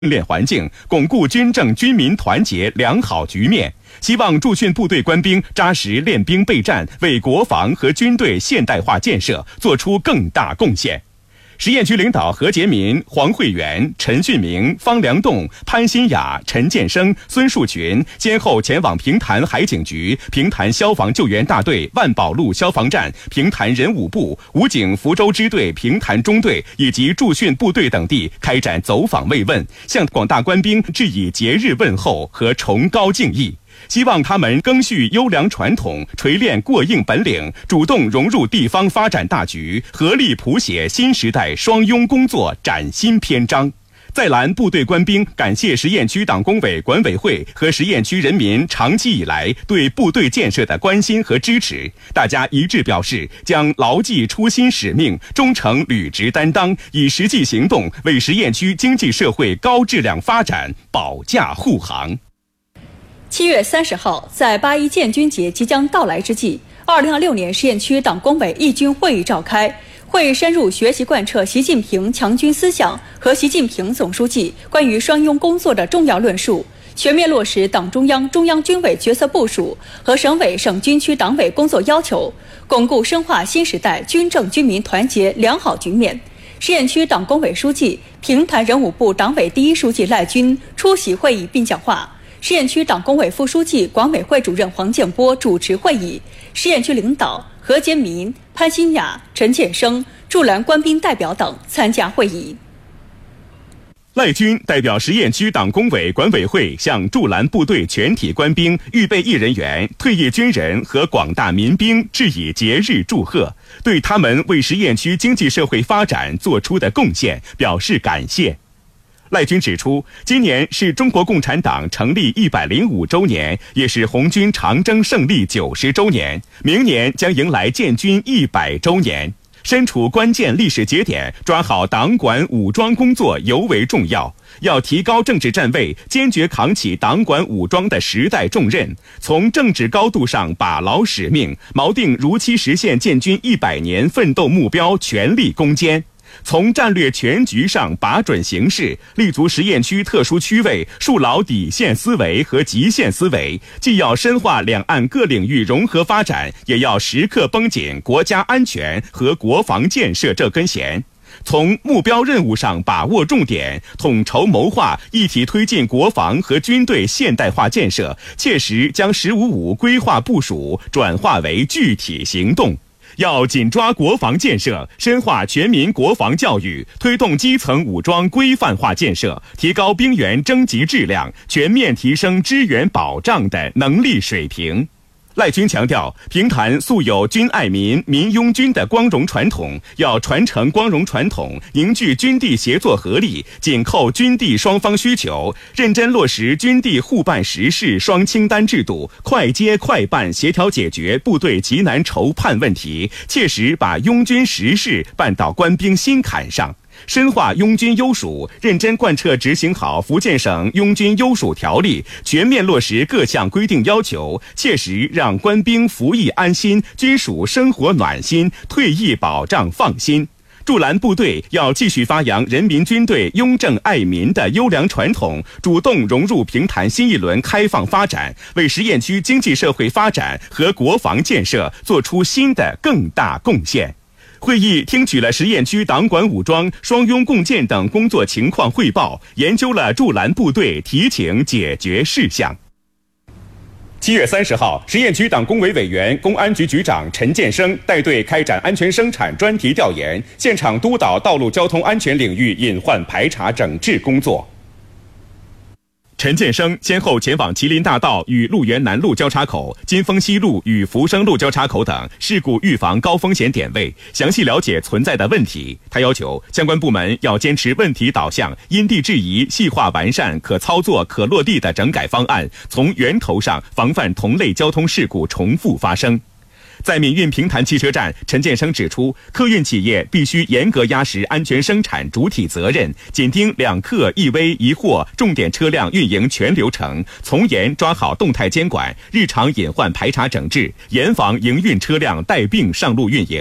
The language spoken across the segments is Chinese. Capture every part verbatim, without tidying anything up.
训练环境，巩固军政军民团结良好局面。希望驻训部队官兵扎实练兵备战，为国防和军队现代化建设作出更大贡献。实验区领导何杰民、黄慧元、陈训明、方良栋、潘新雅、陈建生、孙树群先后前往平潭海警局、平潭消防救援大队、万宝路消防站、平潭人武部、武警福州支队平潭中队以及驻训部队等地开展走访慰问，向广大官兵致以节日问候和崇高敬意。希望他们赓续优良传统，锤炼过硬本领，主动融入地方发展大局，合力谱写新时代双拥工作崭新篇章。在蓝部队官兵感谢实验区党工委管委会和实验区人民长期以来对部队建设的关心和支持，大家一致表示将牢记初心使命，忠诚履职担当，以实际行动为实验区经济社会高质量发展保驾护航。 七月三十号，在八一建军节即将到来之际，二零二六年实验区党工委一军会议召开。会议深入学习贯彻习近平强军思想和习近平总书记关于双拥工作的重要论述，全面落实党中央、中央军委决策部署和省委省军区党委工作要求，巩固深化新时代军政军民团结良好局面。实验区党工委书记、平潭人武部党委第一书记赖军出席会议并讲话。实验区党工委副书记、管委会主任黄建波主持会议，实验区领导何杰民、潘新雅、陈建生、驻蓝官兵代表等参加会议。 赖军代表实验区党工委管委会向驻蓝部队全体官兵、预备役人员、退役军人和广大民兵致以节日祝贺，对他们为实验区经济社会发展做出的贡献表示感谢。赖军指出，今年是中国共产党成立一百零五周年，也是红军长征胜利九十周年，明年将迎来建军一百周年。身处关键历史节点，抓好党管武装工作尤为重要，要提高政治站位，坚决扛起党管武装的时代重任，从政治高度上把牢使命，锚定如期实现建军一百年奋斗目标，全力攻坚。从战略全局上把准形势，立足实验区特殊区位，树牢底线思维和极限思维，既要深化两岸各领域融合发展，也要时刻绷紧国家安全和国防建设这根弦。从目标任务上把握重点，统筹谋划，一体推进国防和军队现代化建设，切实将“十五五”规划部署转化为具体行动。要紧抓国防建设，深化全民国防教育，推动基层武装规范化建设，提高兵员征集质量，全面提升支援保障的能力水平。赖军强调，平潭素有军爱民、民拥军的光荣传统，要传承光荣传统，凝聚军地协作合力，紧扣军地双方需求，认真落实军地互办实事双清单制度，快接快办，协调解决部队急难筹判问题，切实把拥军实事办到官兵心坎上。深化拥军优属，认真贯彻执行好福建省拥军优属条例，全面落实各项规定要求，切实让官兵服役安心，军属生活暖心，退役保障放心。驻蓝部队要继续发扬人民军队拥政爱民的优良传统，主动融入平潭新一轮开放发展，为实验区经济社会发展和国防建设做出新的更大贡献。会议听取了实验区党管武装、双拥共建等工作情况汇报，研究了驻蓝部队提请解决事项。七月三十号，实验区党工委委员、公安局局长陈建生带队开展安全生产专题调研，现场督导道路交通安全领域隐患排查整治工作。陈建生先后前往麒麟大道与鹿园南路交叉口、金丰西路与福生路交叉口等事故预防高风险点位，详细了解存在的问题。他要求相关部门要坚持问题导向，因地制宜，细化完善可操作、可落地的整改方案，从源头上防范同类交通事故重复发生。在闽运平潭汽车站，陈建生指出，客运企业必须严格压实安全生产主体责任，紧盯两客一危一货重点车辆运营全流程，从严抓好动态监管，日常隐患排查整治，严防营运车辆带病上路运营。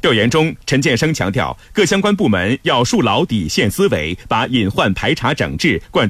调研中，陈建生强调，各相关部门要树牢底线思维，把隐患排查整治贯